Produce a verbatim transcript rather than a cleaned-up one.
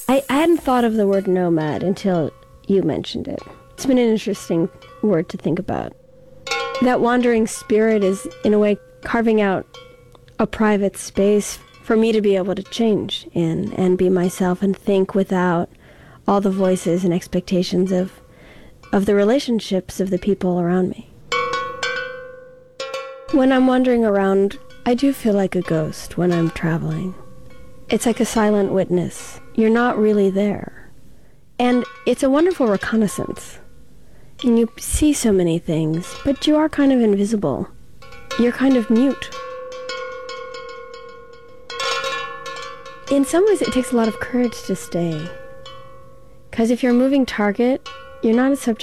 I, I hadn't thought of the word nomad until you mentioned it. It's been an interesting word to think about. That wandering spirit is, in a way, carving out a private space for me to be able to change in and be myself and think without all the voices and expectations of of the relationships of the people around me. When I'm wandering around, I do feel like a ghost when I'm traveling. It's like a silent witness. You're not really there. And it's a wonderful reconnaissance. And you see so many things, but you are kind of invisible. You're kind of mute. In some ways, it takes a lot of courage to stay. Because if you're a moving target, you're not as subject